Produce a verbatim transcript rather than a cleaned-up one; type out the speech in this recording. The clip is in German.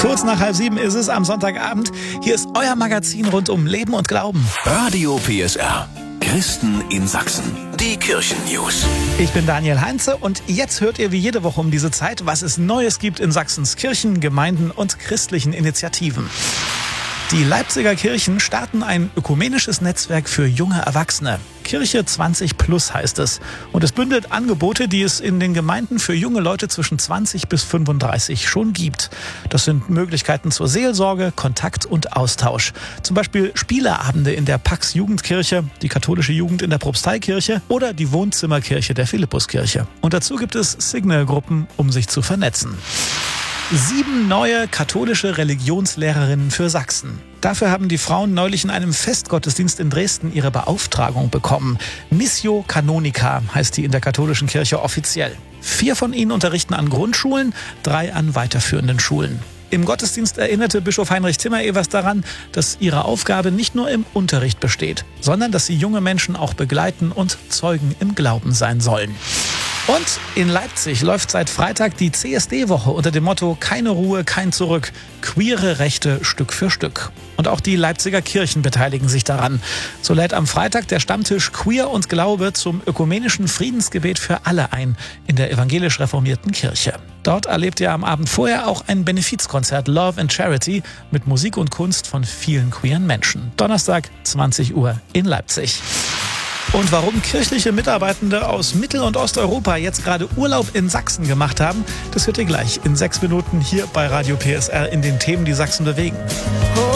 Kurz nach halb sieben ist es am Sonntagabend. Hier ist euer Magazin rund um Leben und Glauben. Radio P S R. Christen in Sachsen. Die Kirchennews. Ich bin Daniel Heinze und jetzt hört ihr wie jede Woche um diese Zeit, was es Neues gibt in Sachsens Kirchen, Gemeinden und christlichen Initiativen. Die Leipziger Kirchen starten ein ökumenisches Netzwerk für junge Erwachsene. Kirche zwanzig plus heißt es. Und es bündelt Angebote, die es in den Gemeinden für junge Leute zwischen zwanzig bis fünfunddreißig schon gibt. Das sind Möglichkeiten zur Seelsorge, Kontakt und Austausch. Zum Beispiel Spieleabende in der Pax Jugendkirche, die katholische Jugend in der Propsteikirche oder die Wohnzimmerkirche der Philippuskirche. Und dazu gibt es Signal-Gruppen, um sich zu vernetzen. Sieben neue katholische Religionslehrerinnen für Sachsen. Dafür haben die Frauen neulich in einem Festgottesdienst in Dresden ihre Beauftragung bekommen. Missio Canonica heißt die in der katholischen Kirche offiziell. Vier von ihnen unterrichten an Grundschulen, drei an weiterführenden Schulen. Im Gottesdienst erinnerte Bischof Heinrich Zimmer-Evers daran, dass ihre Aufgabe nicht nur im Unterricht besteht, sondern dass sie junge Menschen auch begleiten und Zeugen im Glauben sein sollen. Und in Leipzig läuft seit Freitag die C S D-Woche unter dem Motto Keine Ruhe, kein Zurück. Queere Rechte Stück für Stück. Und auch die Leipziger Kirchen beteiligen sich daran. So lädt am Freitag der Stammtisch Queer und Glaube zum ökumenischen Friedensgebet für alle ein in der evangelisch reformierten Kirche. Dort erlebt ihr am Abend vorher auch ein Benefizkonzert Love and Charity mit Musik und Kunst von vielen queeren Menschen. Donnerstag, zwanzig Uhr in Leipzig. Und warum kirchliche Mitarbeitende aus Mittel- und Osteuropa jetzt gerade Urlaub in Sachsen gemacht haben, das hört ihr gleich in sechs Minuten hier bei Radio P S R in den Themen, die Sachsen bewegen.